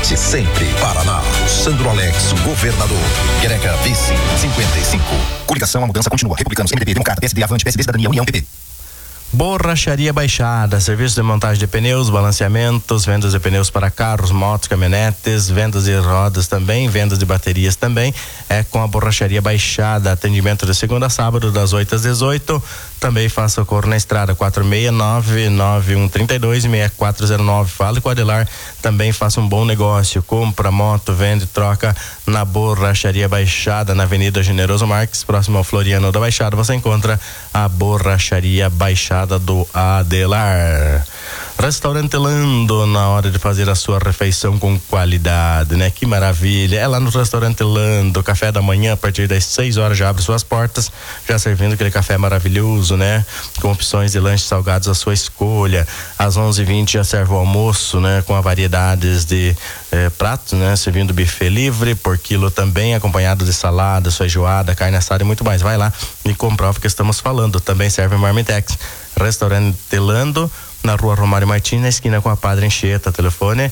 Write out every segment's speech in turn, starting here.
Forte sempre. Paraná, Sandro Alex, governador. Greca, vice, 55. Coligação, a mudança continua. Republicanos, MDB, Democrata, PSD, Avante, PSD, Cidadania, União, PP. Borracharia Baixada, serviço de montagem de pneus, balanceamentos, vendas de pneus para carros, motos, caminhonetes, vendas de rodas também, vendas de baterias também, é com a Borracharia Baixada, atendimento de segunda a sábado das 8 às 18, também faça socorro na estrada 469-9132-6409, fale com o Adelar, também faça um bom negócio, compra moto, vende, troca na Borracharia Baixada, na Avenida Generoso Marques, próximo ao Floriano da Baixada, você encontra a Borracharia Baixada do Adelar. Restaurante Lando, na hora de fazer a sua refeição com qualidade, né? Que maravilha. É lá no Restaurante Lando, café da manhã, a partir das 6 horas já abre suas portas, já servindo aquele café maravilhoso, né? Com opções de lanches salgados à sua escolha. Às 11h20 já serve o almoço, né? Com variedades de pratos, né? Servindo buffet livre por quilo também, acompanhado de salada, feijoada, carne assada e muito mais. Vai lá e comprova o que estamos falando. Também serve Marmitex. Restaurante Lando, na Rua Romário Martins, na esquina com a Padre Anchieta. Telefone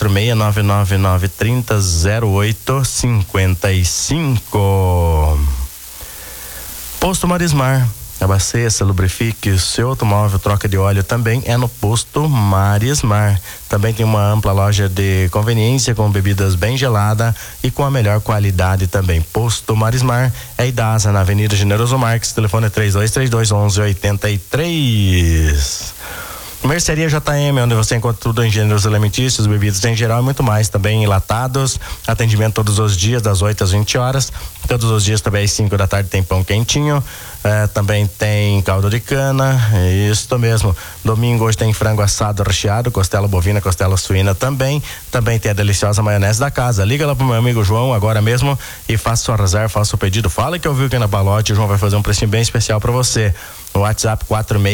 46-999-30-08-55. Posto Marismar. Abasteça, lubrifique o seu automóvel, troca de óleo também é no Posto Marismar. Também tem uma ampla loja de conveniência com bebidas bem geladas e com a melhor qualidade também. Posto Marismar é Idasa, na Avenida Generoso Marques, telefone é 3232-1183. Mercearia JM, onde você encontra tudo em gêneros alimentícios, bebidas em geral e muito mais, também enlatados, atendimento todos os dias das 8 às 20 horas, todos os dias também às 5 da tarde tem pão quentinho, também tem caldo de cana, isso mesmo. Domingo hoje tem frango assado recheado, costela bovina, costela suína também tem a deliciosa maionese da casa. Liga lá pro meu amigo João agora mesmo e faça sua reserva, faça o pedido, fala que eu vi aqui na Balote, o João vai fazer um precinho bem especial para você. No WhatsApp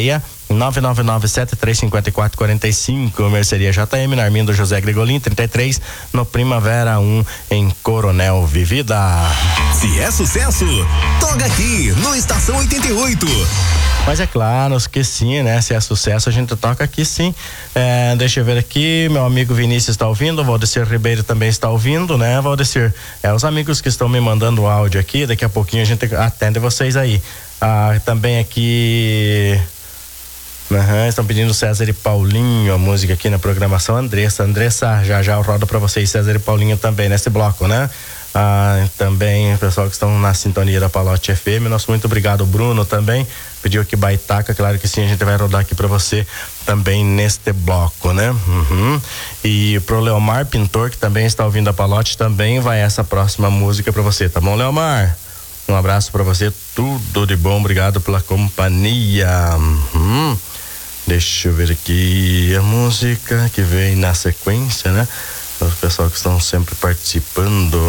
46-999-735445, Mercearia JM, na Armindo José Gregolin 33, no Primavera 1, em Coronel Vivida. Se é sucesso, toca aqui no Estação 88. Mas é claro que sim, né? Se é sucesso, a gente toca aqui sim. Deixa eu ver aqui, meu amigo Vinícius está ouvindo, o Valdecir Ribeiro também está ouvindo, né, Valdecir? Os amigos que estão me mandando áudio aqui, daqui a pouquinho a gente atende vocês aí. Também aqui estão pedindo César e Paulinho, a música aqui na programação. Andressa, já eu rodo pra vocês César e Paulinho também nesse bloco, né? Também o pessoal que estão na sintonia da Palote FM, nosso muito obrigado. Bruno também pediu aqui Baitaca, claro que sim, a gente vai rodar aqui pra você também neste bloco, né? E pro Leomar Pintor, que também está ouvindo a Palote, também vai essa próxima música pra você, tá bom, Leomar? Um abraço pra você, tudo de bom, obrigado pela companhia. Deixa eu ver aqui a música que vem na sequência, né? O pessoal que estão sempre participando.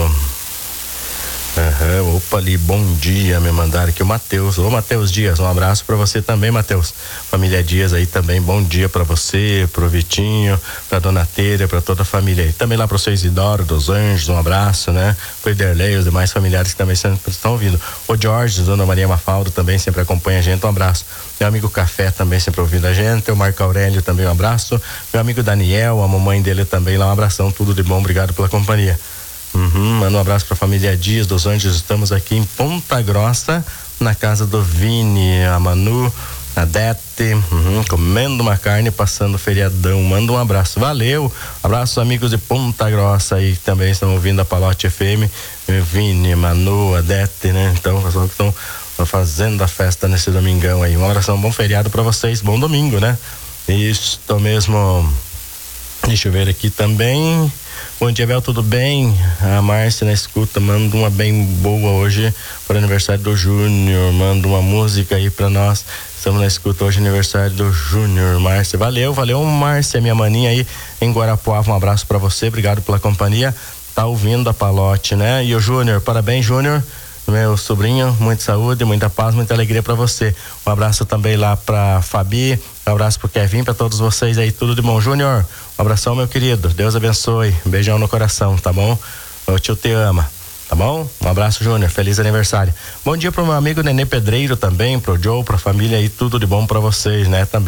Opa, ali, bom dia, me mandaram aqui o Matheus. Ô, Matheus Dias, um abraço pra você também, Matheus. Família Dias aí também, bom dia pra você, pro Vitinho, pra Dona Teira, pra toda a família aí. Também lá pro seu Isidoro dos Anjos, um abraço, né? Pro Iderlei, os demais familiares que também sempre estão ouvindo. O Jorge, Dona Maria Mafaldo também sempre acompanha a gente, um abraço. Meu amigo Café também sempre ouvindo a gente. O Marco Aurélio também, um abraço. Meu amigo Daniel, a mamãe dele também lá, um abração, tudo de bom, obrigado pela companhia. Manda um abraço pra família Dias dos Anjos. Estamos aqui em Ponta Grossa, na casa do Vini, a Manu, a Dete, comendo uma carne, passando feriadão. Manda um abraço, valeu. Abraços amigos de Ponta Grossa aí que também estão ouvindo a Palote FM. Vini, Manu, a Dete, né? Então, pessoal que estão fazendo a festa nesse domingão aí. Um abração, bom feriado pra vocês, bom domingo, né? Isso mesmo. Deixa eu ver aqui também. Bom dia, Bel, tudo bem? A Márcia na escuta, manda uma bem boa hoje para o aniversário do Júnior, manda uma música aí para nós. Estamos na escuta hoje, aniversário do Júnior. Márcia, valeu, Márcia, minha maninha aí em Guarapuava, um abraço para você, obrigado pela companhia. Tá ouvindo a Palote, né? E o Júnior, parabéns, Júnior, meu sobrinho, muita saúde, muita paz, muita alegria para você. Um abraço também lá pra Fabi, um abraço pro Kevin, pra todos vocês aí, tudo de bom. Júnior, um abração, meu querido, Deus abençoe, um beijão no coração, tá bom? O tio te ama, tá bom? Um abraço, Júnior, feliz aniversário. Bom dia pro meu amigo Nenê Pedreiro também, pro Joe, pra família aí, tudo de bom pra vocês, né? Também